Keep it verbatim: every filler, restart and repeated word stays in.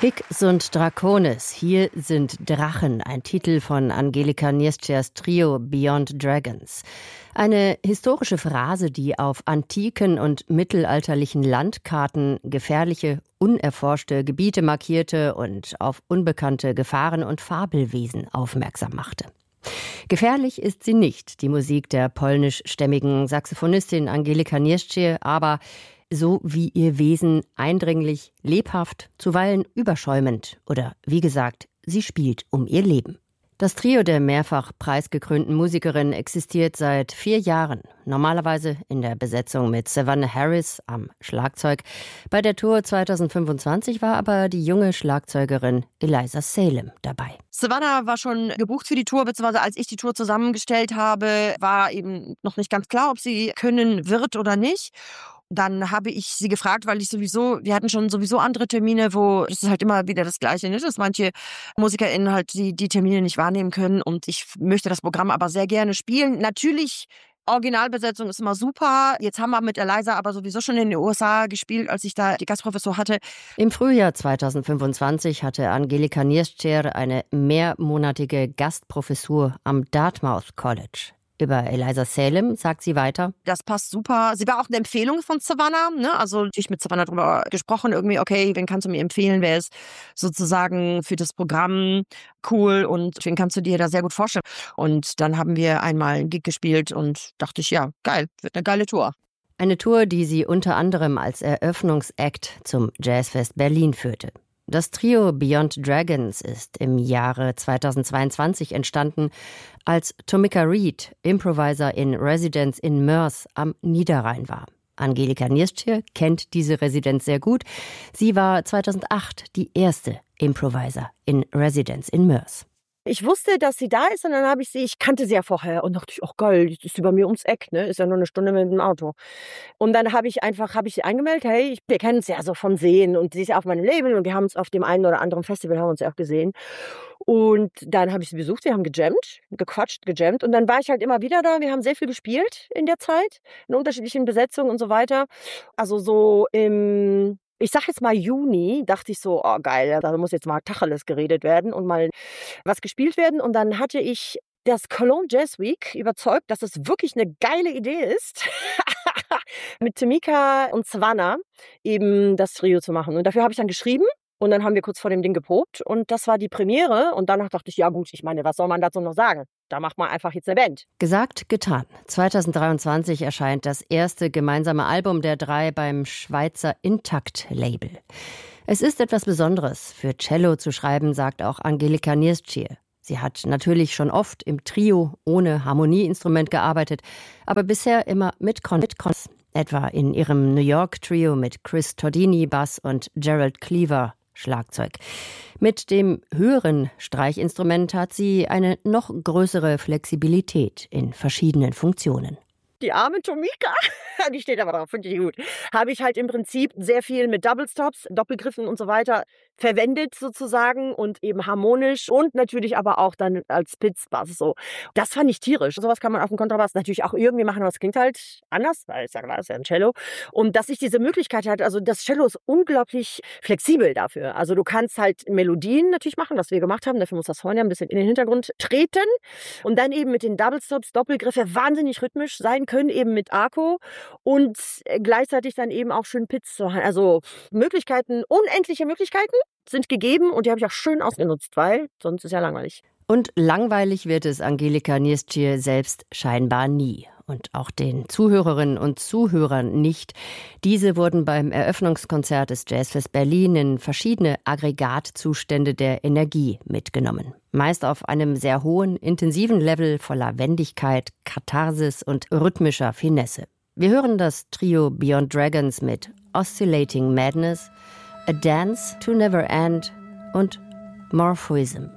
Hicks und Draconis, hier sind Drachen, ein Titel von Angelika Niesczers Trio Beyond Dragons. Eine historische Phrase, die auf antiken und mittelalterlichen Landkarten gefährliche, unerforschte Gebiete markierte und auf unbekannte Gefahren und Fabelwesen aufmerksam machte. Gefährlich ist sie nicht, die Musik der polnischstämmigen Saxophonistin Angelika Niescz, aber so wie ihr Wesen eindringlich, lebhaft, zuweilen überschäumend oder, wie gesagt, sie spielt um ihr Leben. Das Trio der mehrfach preisgekrönten Musikerin existiert seit vier Jahren, normalerweise in der Besetzung mit Savannah Harris am Schlagzeug. Bei der Tour zwanzig fünfundzwanzig war aber die junge Schlagzeugerin Eliza Salem dabei. Savannah war schon gebucht für die Tour, beziehungsweise als ich die Tour zusammengestellt habe, war eben noch nicht ganz klar, ob sie können wird oder nicht. Dann habe ich sie gefragt, weil ich sowieso, wir hatten schon sowieso andere Termine, wo es ist halt immer wieder das Gleiche, ne? Dass manche MusikerInnen halt die, die Termine nicht wahrnehmen können und ich möchte das Programm aber sehr gerne spielen. Natürlich, Originalbesetzung ist immer super. Jetzt haben wir mit Eliza aber sowieso schon in den U S A gespielt, als ich da die Gastprofessur hatte. Im Frühjahr zwanzig fünfundzwanzig hatte Angelika Niescz eine mehrmonatige Gastprofessur am Dartmouth College. Über Eliza Salem sagt sie weiter: Das passt super. Sie war auch eine Empfehlung von Savannah, ne? Also natürlich mit Savannah drüber gesprochen, irgendwie, okay, wen kannst du mir empfehlen, wer ist sozusagen für das Programm cool und wen kannst du dir da sehr gut vorstellen. Und dann haben wir einmal einen Gig gespielt und dachte ich, ja, geil, wird eine geile Tour. Eine Tour, die sie unter anderem als Eröffnungsakt zum Jazzfest Berlin führte. Das Trio Beyond Dragons ist im Jahre zweitausendzweiundzwanzig entstanden, als Tomika Reed Improviser in Residence in Moers am Niederrhein war. Angelika Niescz kennt diese Residenz sehr gut. Sie war zweitausendacht die erste Improviser in Residence in Moers. Ich wusste, dass sie da ist und dann habe ich sie, ich kannte sie ja vorher und dachte ich, ach geil, die ist über mir ums Eck, ne? Ist ja nur eine Stunde mit dem Auto. Und dann habe ich einfach, habe ich sie angemeldet, hey, wir kennen uns ja so von Sehen und sie ist ja auf meinem Label und wir haben uns auf dem einen oder anderen Festival, haben wir uns ja auch gesehen. Und dann habe ich sie besucht, wir haben gejammt, gequatscht, gejammt und dann war ich halt immer wieder da, wir haben sehr viel gespielt in der Zeit, in unterschiedlichen Besetzungen und so weiter. Also so im... Ich sag jetzt mal Juni, dachte ich so, oh geil, da muss jetzt mal Tacheles geredet werden und mal was gespielt werden. Und dann hatte ich das Cologne Jazz Week überzeugt, dass es wirklich eine geile Idee ist, mit Tomika und Savannah eben das Trio zu machen. Und dafür habe ich dann geschrieben. Und dann haben wir kurz vor dem Ding geprobt und das war die Premiere. Und danach dachte ich, ja gut, ich meine, was soll man dazu noch sagen? Da macht man einfach jetzt eine Band. Gesagt, getan. zweitausenddreiundzwanzig erscheint das erste gemeinsame Album der drei beim Schweizer Intakt-Label. Es ist etwas Besonderes, für Cello zu schreiben, sagt auch Angelika Niescz. Sie hat natürlich schon oft im Trio ohne Harmonieinstrument gearbeitet, aber bisher immer mit Cons, etwa in ihrem New York-Trio mit Chris Tordini, Bass und Gerald Cleaver, Schlagzeug. Mit dem höheren Streichinstrument hat sie eine noch größere Flexibilität in verschiedenen Funktionen. Die arme Tomika, die steht aber drauf, finde ich gut. Habe ich halt im Prinzip sehr viel mit Double Stops, Doppelgriffen und so weiter verwendet sozusagen und eben harmonisch und natürlich aber auch dann als Spitzbass so. Das fand ich tierisch. Sowas kann man auf dem Kontrabass natürlich auch irgendwie machen, aber es klingt halt anders, weil es ja klar ist ja ein Cello. Und dass ich diese Möglichkeit hatte, also das Cello ist unglaublich flexibel dafür. Also du kannst halt Melodien natürlich machen, was wir gemacht haben. Dafür muss das Horn ja ein bisschen in den Hintergrund treten. Und dann eben mit den Double Stops, Doppelgriffe wahnsinnig rhythmisch sein können, eben mit Arco und gleichzeitig dann eben auch schön Pitch zu haben. Also Möglichkeiten, unendliche Möglichkeiten sind gegeben und die habe ich auch schön ausgenutzt, weil sonst ist ja langweilig. Und langweilig wird es Angelika Niescz selbst scheinbar nie. Und auch den Zuhörerinnen und Zuhörern nicht. Diese wurden beim Eröffnungskonzert des Jazzfest Berlin in verschiedene Aggregatzustände der Energie mitgenommen. Meist auf einem sehr hohen, intensiven Level voller Wendigkeit, Katharsis und rhythmischer Finesse. Wir hören das Trio Beyond Dragons mit Oscillating Madness, A Dance to Never End und Morphoism.